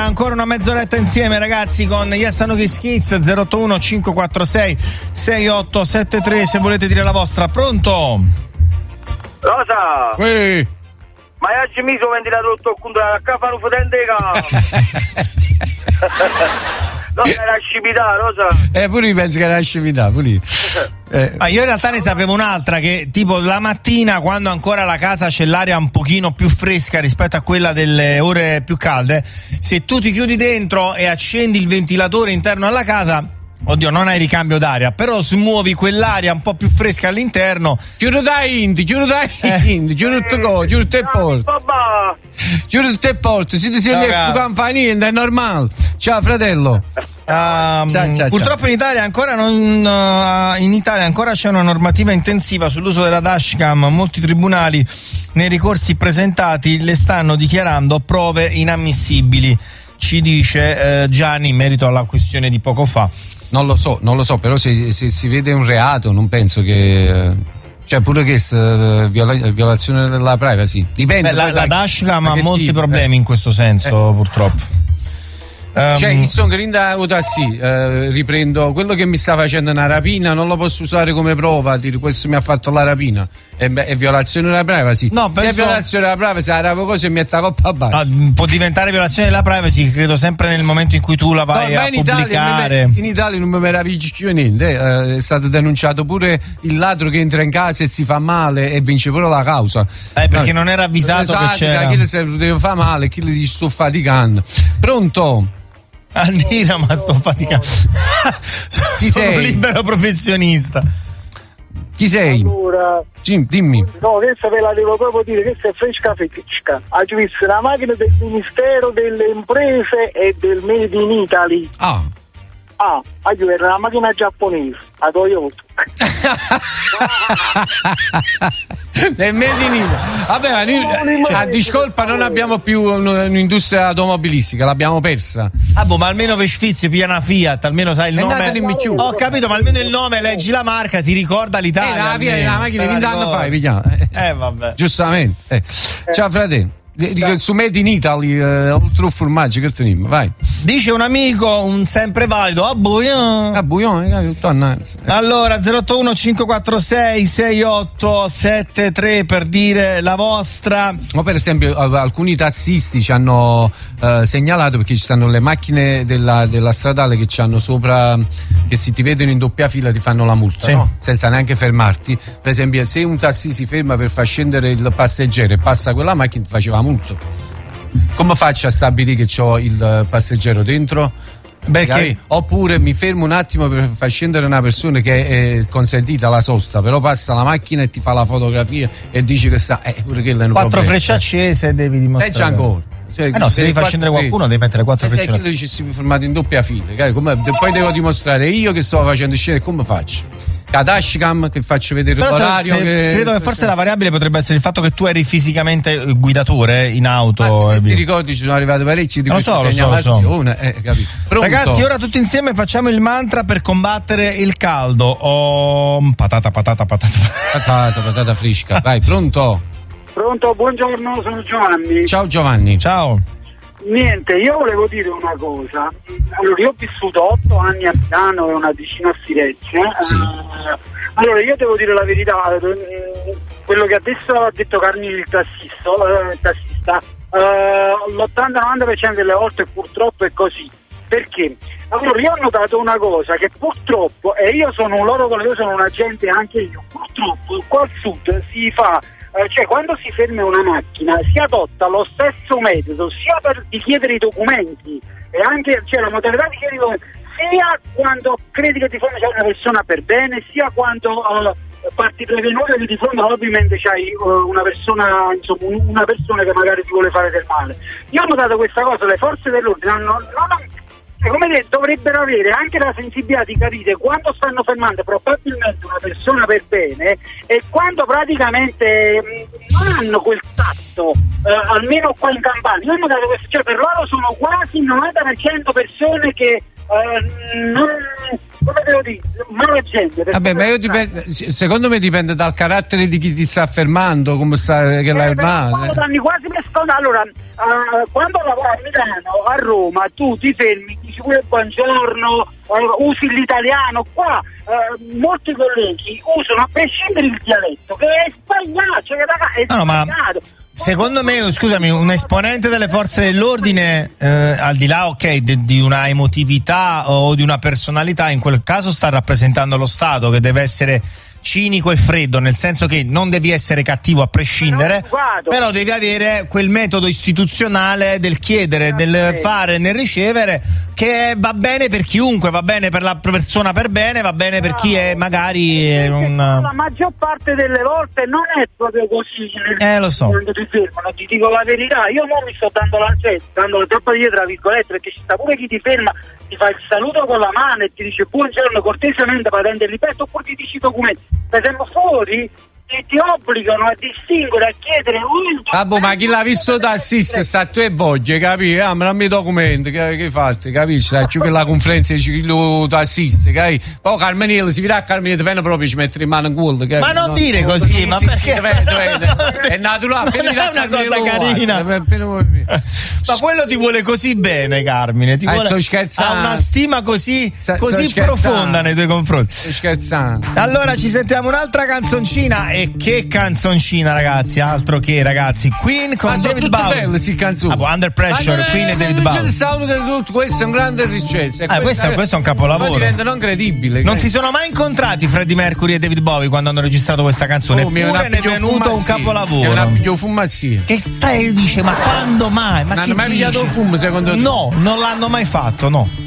ancora una mezz'oretta insieme, ragazzi, con Yes I Know Kiss Kiss. 081 546 6873 se volete dire la vostra. Pronto? Rosa! Sì. Ma oggi mi sono ventilato tutto il conto della cafano fotente. No, era scipità, Rosa. Pure io penso che era scipità, pure io. Io in realtà ne sapevo un'altra, che tipo la mattina, quando ancora la casa c'è l'aria un pochino più fresca rispetto a quella delle ore più calde, se tu ti chiudi dentro e accendi il ventilatore interno alla casa, oddio, non hai ricambio d'aria, però smuovi quell'aria un po' più fresca all'interno. Giuro te porto, se ti sei detto non fa niente, è normale. Ciao fratello. Purtroppo in Italia ancora c'è una normativa intensiva sull'uso della dashcam. Molti tribunali nei ricorsi presentati le stanno dichiarando prove inammissibili, ci dice Gianni in merito alla questione di poco fa. Non lo so, però se si vede un reato non penso che... Cioè pure che violazione della privacy. Dipende. La dashcam ha molti problemi in questo senso, purtroppo. Cioè, io sono grinda riprendo quello che mi sta facendo una rapina, non lo posso usare come prova, dire questo mi ha fatto la rapina. È violazione della privacy. No, se è violazione della privacy, la cosa e mette la coppa a basso. Può diventare violazione della privacy, credo, sempre nel momento in cui tu la vai a pubblicare. In Italia non mi meraviglio più niente. È stato denunciato pure il ladro che entra in casa e si fa male e vince pure la causa. Perché non era avvisato che c'era. Chi le deve fare male, chi le sto faticando. Pronto? Annira, ma sto faticando. Sono libero professionista. Chi sei? Allora, dimmi. No, questa ve la devo proprio dire, questa è fresca. Ha visto la macchina del Ministero delle Imprese e del Made in Italy. Era una macchina giapponese, a Toyota. Del Made in Italy. Vabbè, a discolpa non abbiamo più un'industria automobilistica, l'abbiamo persa. Ma almeno per sfizio piglia una Fiat, almeno sai il nome. Ho capito, ma almeno il nome, leggi la marca, ti ricorda l'Italia. La macchina 20 anni fa, vabbè. Giustamente. Ciao fratello. Su Made in Italy, oltre al formaggio che teniamo, vai. Dice un amico, un sempre valido, a buio. Allora 081 546 6873 per dire la vostra. Ma per esempio alcuni tassisti ci hanno segnalato, perché ci stanno le macchine della stradale che ci hanno sopra, che se ti vedono in doppia fila ti fanno la multa, no? Senza neanche fermarti. Per esempio, se un tassì si ferma per far scendere il passeggero e passa quella macchina, ti faceva multo. Come faccio a stabilire che c'ho il passeggero dentro? Oppure mi fermo un attimo per far scendere una persona che è consentita la sosta, però passa la macchina e ti fa la fotografia e dici che sta pure quello è un 4 frecce accese, devi dimostrare. C'è ancora. No, se devi far scendere qualcuno devi mettere 4 frecce. Quello dice si è fermato in doppia fila. Poi devo dimostrare io che sto facendo scendere, come faccio? La dashcam che faccio vedere l'orario. Credo che forse la variabile potrebbe essere il fatto che tu eri fisicamente il guidatore in auto. Se ti ricordi, ci sono arrivati parecchi di queste segnalazioni. Ragazzi, ora tutti insieme facciamo il mantra per combattere il caldo. Patata fresca. Vai, pronto? Pronto, buongiorno, sono Giovanni. Ciao Giovanni. Ciao. Niente, io volevo dire una cosa. Allora, io ho vissuto 8 anni a Milano e una decina a Firenze. Sì. Allora, io devo dire la verità, quello che adesso ha detto Carmine il tassista, l'80-90% delle volte purtroppo è così. Perché? Allora, io ho notato una cosa, che purtroppo, e io sono un agente anche io, purtroppo qua al sud si fa, cioè quando si ferma una macchina si adotta lo stesso metodo sia per richiedere i documenti e anche la modalità di chiedere i documenti, sia quando credi che di fronte c'è una persona per bene, sia quando parti prevenuto che di fronte ovviamente c'hai una persona che magari ti vuole fare del male. Io ho notato questa cosa, le forze dell'ordine come dire, dovrebbero avere anche la sensibilità di capire quando stanno fermando probabilmente una persona per bene e quando praticamente non hanno quel tatto, almeno qua in Campania. Io ho notato questo, per loro sono quasi il 90% persone che come devo dire, mala gente. Vabbè, ma io secondo me dipende dal carattere di chi ti sta fermando, come sta, che l'hai male. Danni quasi per scontato. Allora, quando lavori a Milano, a Roma, tu ti fermi, dici pure buongiorno, usi l'italiano. Qua molti colleghi usano a prescindere il dialetto, che è sbagliato, cioè è sbagliato. Ma secondo me, scusami, un esponente delle forze dell'ordine, al di là, ok, di una emotività o di una personalità, in quel caso sta rappresentando lo Stato, che deve essere cinico e freddo, nel senso che non devi essere cattivo a prescindere, però devi avere quel metodo istituzionale del chiedere, del fare, nel ricevere, che va bene per chiunque, va bene per la persona per bene, va bene per chi è magari la maggior parte delle volte non è proprio così. Lo so. Quando ti fermano, ti dico la verità, io non mi sto dando troppo dietro, tra virgolette, perché ci sta pure chi ti ferma, ti fa il saluto con la mano e ti dice buongiorno, cortesemente patente il ripeto, oppure ti dice i documenti. Se siamo fuori ti obbligano a distinguere, a chiedere ma chi l'ha visto tassista sta a tue voglie, capi? Non mi documenti, che fate, capisci? C'è che la conferenza di ciclo tassista, capi? Poi Carmenile si virà a Carmenile, vengono proprio ci mettere in mano in culo, ma non dire così, ma perché? È naturale, non è una cosa carina. Ma quello ti vuole così bene, Carmine, ti vuole, ha una stima così profonda nei tuoi confronti. Sto scherzando. Allora ci sentiamo un'altra canzoncina. E che canzoncina, ragazzi, altro che, ragazzi, Queen con David Bowie. Belle, sì, canzoni. Under Pressure, Queen e David Bowie. Questo è un grande successo. Questo è un capolavoro. Diventa non credibile. Non si sono mai incontrati Freddie Mercury e David Bowie quando hanno registrato questa canzone. Eppure ne è venuto un capolavoro. Che stai dice, ma quando mai? Ma non hanno mai pigliato il fumo, secondo te? No, non l'hanno mai fatto, no.